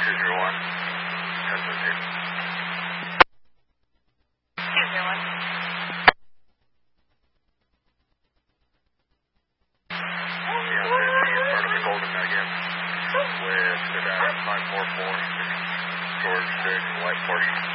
201. That's okay. 201. Yeah, 50 in front of the Golden Nugget with Nevada 544, George 6, White Porsche.